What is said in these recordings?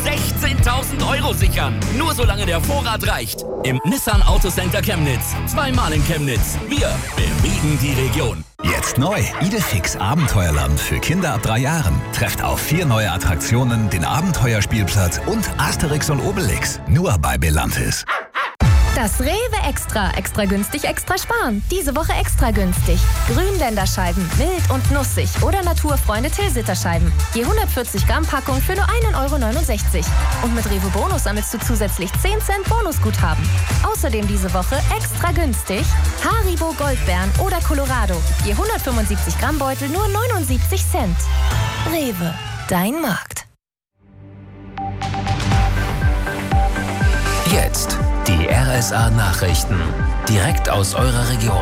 16.000 € sichern. Nur solange der Vorrat reicht. Im Nissan Autocenter Chemnitz. Zweimal in Chemnitz. Wir bewegen die Region. Jetzt neu. Idefix Abenteuerland für Kinder ab 3 Jahren. Trefft auf 4 neue Attraktionen, den Abenteuerspielplatz und Asterix und Obelix. Nur bei Belantis. Das Rewe Extra. Extra günstig, extra sparen. Diese Woche extra günstig. Grünländerscheiben, mild und nussig oder Naturfreunde Tilsiter-Scheiben. Je 140 Gramm Packung für nur 1,69 €. Und mit Rewe Bonus sammelst du zusätzlich 10 Cent Bonusguthaben. Außerdem diese Woche extra günstig Haribo Goldbeeren oder Colorado. Je 175 Gramm Beutel nur 79 Cent. Rewe, dein Markt. Jetzt die RSA-Nachrichten. Direkt aus eurer Region.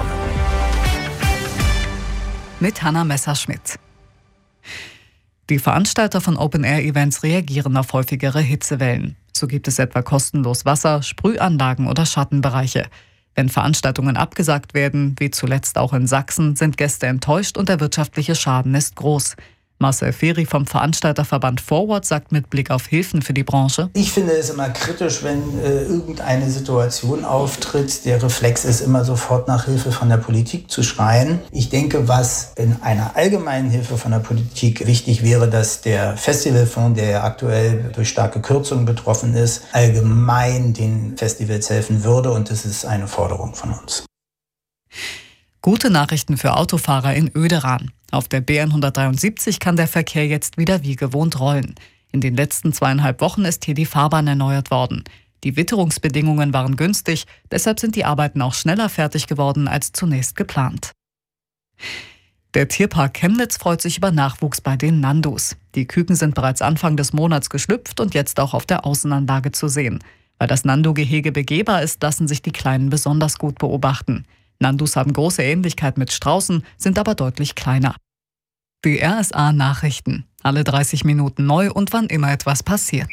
Mit Hanna Messerschmidt. Die Veranstalter von Open-Air-Events reagieren auf häufigere Hitzewellen. So gibt es etwa kostenlos Wasser, Sprühanlagen oder Schattenbereiche. Wenn Veranstaltungen abgesagt werden, wie zuletzt auch in Sachsen, sind Gäste enttäuscht und der wirtschaftliche Schaden ist groß. Marcel Feri vom Veranstalterverband Forward sagt mit Blick auf Hilfen für die Branche: Ich finde es immer kritisch, wenn irgendeine Situation auftritt. Der Reflex ist immer sofort nach Hilfe von der Politik zu schreien. Ich denke, was in einer allgemeinen Hilfe von der Politik wichtig wäre, dass der Festivalfonds, der ja aktuell durch starke Kürzungen betroffen ist, allgemein den Festivals helfen würde. Und das ist eine Forderung von uns. Gute Nachrichten für Autofahrer in Oederan. Auf der BN 173 kann der Verkehr jetzt wieder wie gewohnt rollen. In den letzten 2,5 Wochen ist hier die Fahrbahn erneuert worden. Die Witterungsbedingungen waren günstig, deshalb sind die Arbeiten auch schneller fertig geworden als zunächst geplant. Der Tierpark Chemnitz freut sich über Nachwuchs bei den Nandus. Die Küken sind bereits Anfang des Monats geschlüpft und jetzt auch auf der Außenanlage zu sehen. Weil das Nandu-Gehege begehbar ist, lassen sich die Kleinen besonders gut beobachten. Nandus haben große Ähnlichkeit mit Straußen, sind aber deutlich kleiner. Die RSA-Nachrichten. Alle 30 Minuten neu und wann immer etwas passiert.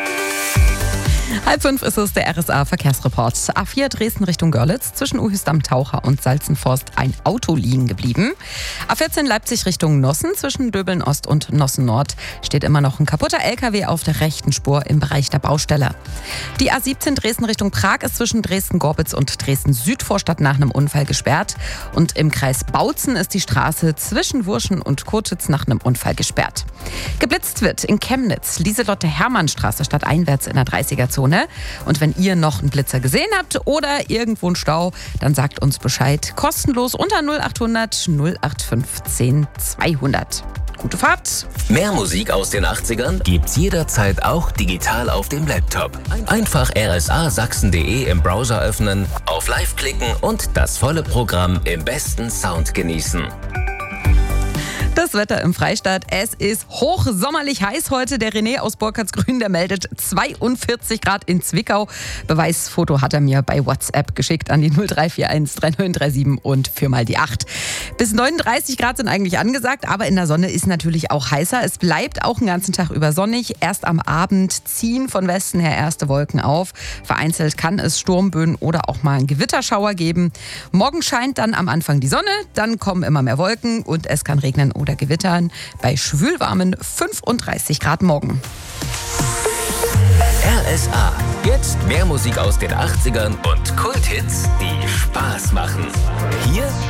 4:30 ist es, der RSA-Verkehrsreport. A4 Dresden Richtung Görlitz, zwischen Uhyst-am-Taucher und Salzenforst ein Auto liegen geblieben. A14 Leipzig Richtung Nossen, zwischen Döbeln Ost und Nossen Nord steht immer noch ein kaputter LKW auf der rechten Spur im Bereich der Baustelle. Die A17 Dresden Richtung Prag ist zwischen Dresden-Gorbitz und Dresden-Südvorstadt nach einem Unfall gesperrt. Und im Kreis Bautzen ist die Straße zwischen Wurschen und Kotitz nach einem Unfall gesperrt. Geblitzt wird in Chemnitz, Lieselotte-Hermann-Straße stadteinwärts in der 30er-Zone. Und wenn ihr noch einen Blitzer gesehen habt oder irgendwo einen Stau, dann sagt uns Bescheid. Kostenlos unter 0800 0815 200. Gute Fahrt! Mehr Musik aus den 80ern gibt's jederzeit auch digital auf dem Laptop. Einfach rsasachsen.de im Browser öffnen, auf Live klicken und das volle Programm im besten Sound genießen. Das Wetter im Freistaat. Es ist hochsommerlich heiß heute. Der René aus Burkhardsgrün, der meldet 42 Grad in Zwickau. Beweisfoto hat er mir bei WhatsApp geschickt an die 0341 3937 und 4x8. Bis 39 Grad sind eigentlich angesagt, aber in der Sonne ist natürlich auch heißer. Es bleibt auch den ganzen Tag über sonnig. Erst am Abend ziehen von Westen her erste Wolken auf. Vereinzelt kann es Sturmböen oder auch mal einen Gewitterschauer geben. Morgen scheint dann am Anfang die Sonne, dann kommen immer mehr Wolken und es kann regnen oder gewittern bei schwülwarmen 35 Grad morgen. RSA. Jetzt mehr Musik aus den 80ern und Kulthits, die Spaß machen. Hier